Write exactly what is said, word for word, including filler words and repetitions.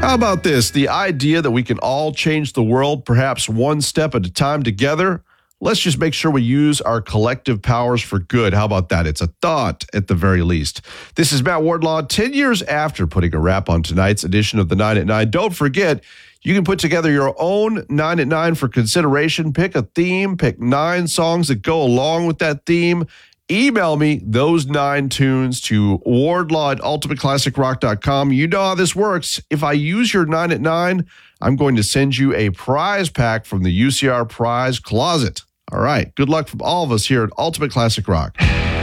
How about this? The idea that we can all change the world, perhaps one step at a time together. Let's just make sure we use our collective powers for good. How about that? It's a thought at the very least. This is Matt Wardlaw, ten years after putting a wrap on tonight's edition of the nine at nine. Don't forget, you can put together your own nine at nine for consideration. Pick a theme, pick nine songs that go along with that theme. Email me those nine tunes to wardlaw at ultimate classic rock dot com. You know how this works. If I use your nine at nine, I'm going to send you a prize pack from the U C R Prize Closet. All right. Good luck from all of us here at Ultimate Classic Rock.